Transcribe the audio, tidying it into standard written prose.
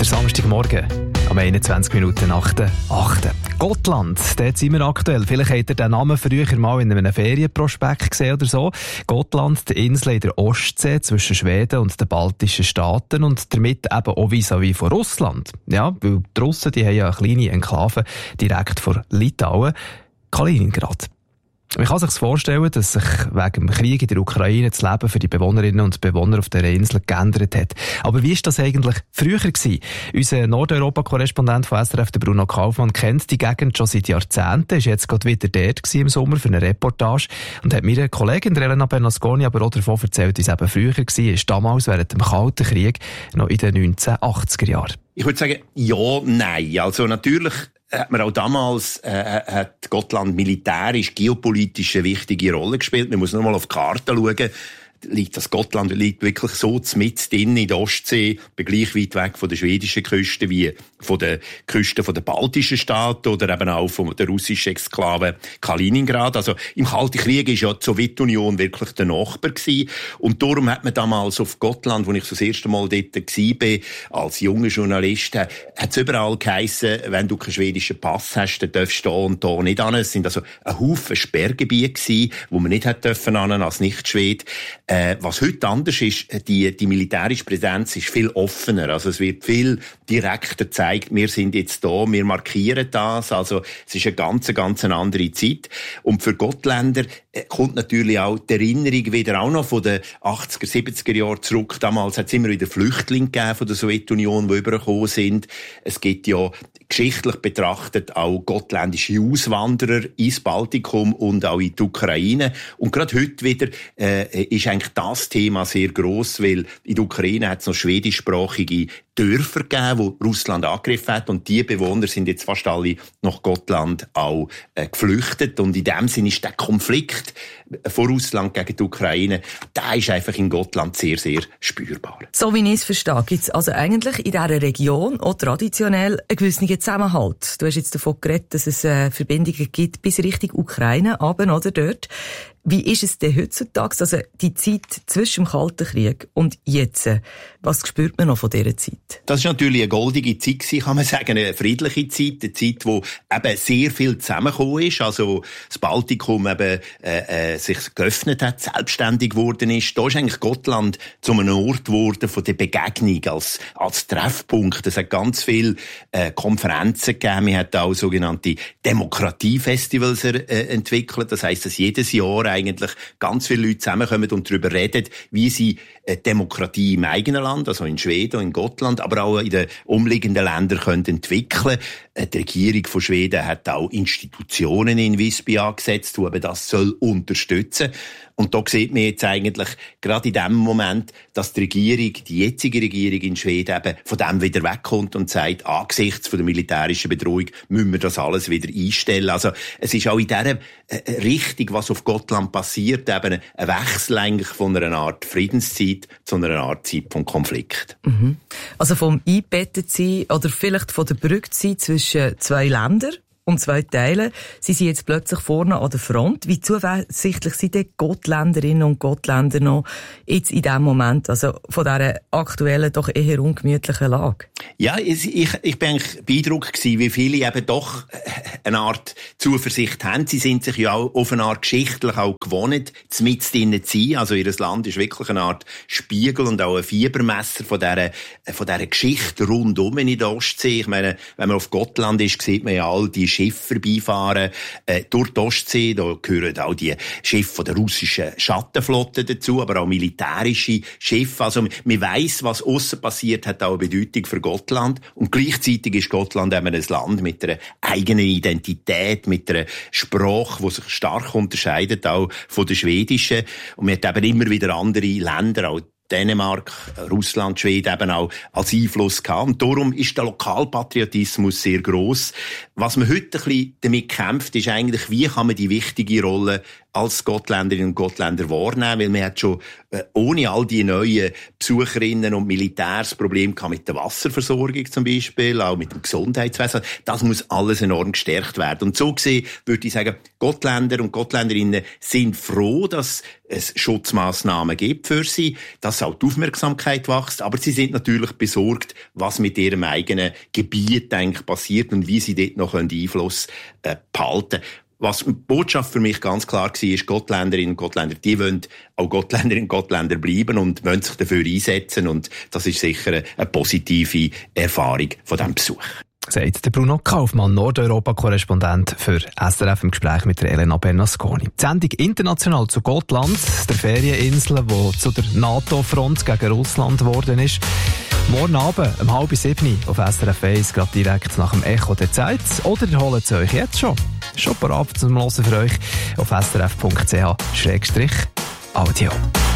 Samstagmorgen, am 21 Minuten nach der 8. Gotland, dort sind wir aktuell. Vielleicht habt ihr den Namen früher mal in einem Ferienprospekt gesehen oder so. Gotland, die Insel in der Ostsee zwischen Schweden und den baltischen Staaten und damit eben auch vis-à-vis von Russland. Ja, weil die Russen, die haben ja eine kleine Enklave direkt vor Litauen, Kaliningrad. Man kann sich vorstellen, dass sich wegen dem Krieg in der Ukraine das Leben für die Bewohnerinnen und Bewohner auf dieser Insel geändert hat. Aber wie war das eigentlich früher gewesen? Unser Nordeuropa-Korrespondent von SRF, der Bruno Kaufmann, kennt die Gegend schon seit Jahrzehnten, ist jetzt gerade wieder dort gewesen im Sommer für eine Reportage und hat mir Kollegin Elena Bernasconi aber auch davon erzählt, wie es eben früher war, damals während dem Kalten Krieg, noch in den 1980er Jahren. Ich würde sagen, ja, nein. Also natürlich hat man auch damals hat Gotland militärisch, geopolitisch eine wichtige Rolle gespielt. Man muss nur mal auf die Karte schauen. Gotland liegt wirklich so mitten in der Ostsee, gleich weit weg von der schwedischen Küste wie von der Küste der baltischen Staaten oder eben auch von der russischen Exklave Kaliningrad. Also im Kalten Krieg ist ja die Sowjetunion wirklich der Nachbar gewesen. Und darum hat man damals auf Gotland, wo ich das erste Mal dort war, als junger Journalist, hat es überall geheissen, wenn du keinen schwedischen Pass hast, dann darfst du da und da nicht hin. Es sind also ein Haufen Sperrgebiete gewesen, wo man nicht hat dürfen als Nicht-Schwede. Was heute anders ist, die militärische Präsenz ist viel offener. Also es wird viel direkter gezeigt, wir sind jetzt da, wir markieren das. Also es ist eine ganz andere Zeit. Und für Gottländer kommt natürlich auch die Erinnerung wieder auch noch von den 80er, 70er Jahren zurück. Damals hat es immer wieder Flüchtlinge gegeben von der Sowjetunion, die übergekommen sind. Es gibt ja geschichtlich betrachtet auch gottländische Auswanderer ins Baltikum und auch in die Ukraine. Und gerade heute wieder ist eigentlich das Thema sehr gross, weil in der Ukraine hat es noch schwedischsprachige Dörfer gegeben, wo Russland angegriffen hat. Und die Bewohner sind jetzt fast alle nach Gotland auch geflüchtet. Und in dem Sinne ist der Konflikt von Russland gegen die Ukraine, der ist einfach in Gotland sehr, sehr spürbar. So wie ich es verstehe, gibt es also eigentlich in dieser Region auch traditionell einen gewissen Zusammenhalt. Du hast jetzt davon geredet, dass es Verbindungen gibt bis Richtung Ukraine, aber oder dort. Wie ist es denn heutzutage, also die Zeit zwischen dem Kalten Krieg und jetzt? Was spürt man noch von dieser Zeit? Das war natürlich eine goldige Zeit, kann man sagen, eine friedliche Zeit, eine Zeit, wo eben sehr viel zusammengekommen ist, also das Baltikum eben sich geöffnet hat, selbstständig geworden ist. Da ist eigentlich Gotland zu einem Ort geworden von der Begegnung als Treffpunkt. Es hat ganz viele Konferenzen gegeben. Man hat auch sogenannte Demokratiefestivals entwickelt. Das heisst, dass jedes Jahr eigentlich ganz viele Leute zusammenkommen und darüber reden, wie sie Demokratie im eigenen Land, also in Schweden und in Gotland, aber auch in den umliegenden Ländern können entwickeln. Die Regierung von Schweden hat auch Institutionen in Visby angesetzt, die eben das soll unterstützen. Und da sieht man jetzt eigentlich gerade in dem Moment, dass die jetzige Regierung in Schweden eben von dem wieder wegkommt und sagt, angesichts von der militärischen Bedrohung müssen wir das alles wieder einstellen. Also es ist auch in dieser Richtung, was auf Gotland passiert, eben ein Wechsel eigentlich von einer Art Friedenszeit zu einer Art Zeit vom Konflikt. Mhm. Also vom Eingebettetsein oder vielleicht von der Brückenzeit zwischen zwei Ländern und zwei Teilen. Sie sind jetzt plötzlich vorne an der Front. Wie zuversichtlich sind die Gottländerinnen und Gottländer noch jetzt in diesem Moment, also von dieser aktuellen, doch eher ungemütlichen Lage? Ja, ich bin eigentlich beeindruckt gewesen, wie viele eben doch eine Art Zuversicht haben. Sie sind sich ja auch auf eine Art geschichtlich auch gewohnt, mit drinnen zu sein. Also ihr Land ist wirklich eine Art Spiegel und auch ein Fiebermesser von dieser Geschichte rundum in der Ostsee. Ich meine, wenn man auf Gotland ist, sieht man ja all die Schiffe vorbeifahren durch die Ostsee. Da gehören auch die Schiffe von der russischen Schattenflotte dazu, aber auch militärische Schiffe. Also man weiss, was aussen passiert, hat auch eine Bedeutung für Gotland. Und gleichzeitig ist Gotland eben ein Land mit einer eigenen Identität, mit einer Sprache, die sich stark unterscheidet, auch von der schwedischen. Und man hat eben immer wieder andere Länder, auch Dänemark, Russland, Schweden eben auch als Einfluss gehabt. Und darum ist der Lokalpatriotismus sehr gross. Was man heute ein bisschen damit kämpft, ist eigentlich, wie kann man die wichtige Rolle als Gottländerinnen und Gottländer wahrnehmen, weil man hat schon ohne all die neuen Besucherinnen und Militärs Probleme gehabt mit der Wasserversorgung zum Beispiel, auch mit dem Gesundheitswesen. Das muss alles enorm gestärkt werden. Und so gesehen würde ich sagen, Gottländer und Gottländerinnen sind froh, dass es Schutzmaßnahmen gibt für sie, dass auch die Aufmerksamkeit wächst, aber sie sind natürlich besorgt, was mit ihrem eigenen Gebiet passiert und wie sie dort noch Einfluss behalten können. Was die Botschaft für mich ganz klar war, ist, Gottländerinnen und Gottländer, die wollen auch Gottländerinnen und Gottländer bleiben und wollen sich dafür einsetzen, und das ist sicher eine positive Erfahrung von diesem Besuch. Sagt der Bruno Kaufmann, Nordeuropa-Korrespondent für SRF im Gespräch mit der Elena Bernasconi. Die Sendung international zu Gotland, der Ferieninsel, die zu der NATO-Front gegen Russland geworden ist. Morgen Abend um 6:30 auf SRF 1, gerade direkt nach dem Echo der Zeit. Oder ihr holt es euch jetzt schon parat zum Hören für euch auf srf.ch/audio.